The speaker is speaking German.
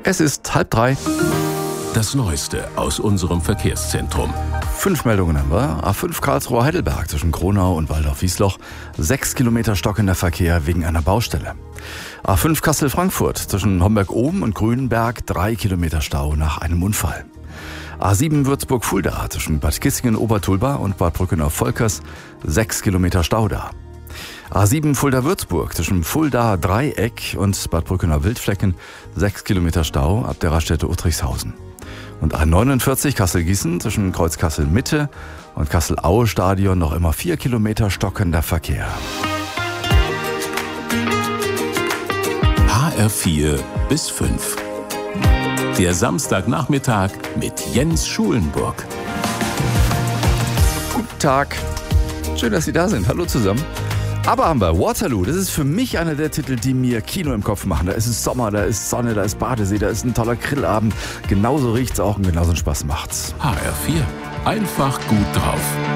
Es ist 2:30. Das Neueste aus unserem Verkehrszentrum. 5 Meldungen haben wir. A5 Karlsruhe-Heidelberg zwischen Kronau und Waldorf-Wiesloch. 6 Kilometer stockender Verkehr wegen einer Baustelle. A5 Kassel-Frankfurt zwischen Homberg-Oben und Grünenberg. 3 Kilometer Stau nach einem Unfall. A7 Würzburg-Fulda zwischen Bad Kissingen-Obertulba und Bad Brückenau-Volkers. 6 Kilometer Stau da. A7 Fulda-Würzburg zwischen Fulda-Dreieck und Bad Brückenau-Wildflecken. 6 Kilometer Stau ab der Raststätte Uttrichshausen. Und A49 Kassel-Gießen zwischen Kreuz-Kassel-Mitte und Kassel-Aue-Stadion noch immer 4 Kilometer stockender Verkehr. HR4 bis 5. Der Samstagnachmittag mit Jens Schulenburg. Guten Tag. Schön, dass Sie da sind. Hallo zusammen. Aber haben wir Waterloo. Das ist für mich einer der Titel, die mir Kino im Kopf machen. Da ist es Sommer, da ist Sonne, da ist Badesee, da ist ein toller Grillabend. Genauso riecht's auch und genauso einen Spaß macht's. HR4. Einfach gut drauf.